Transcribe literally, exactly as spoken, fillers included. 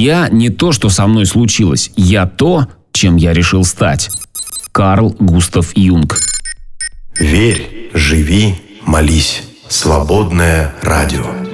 Я не то, что со мной случилось. Я то, чем я решил стать. Карл Густав Юнг. Верь, живи, молись. Свободное радио.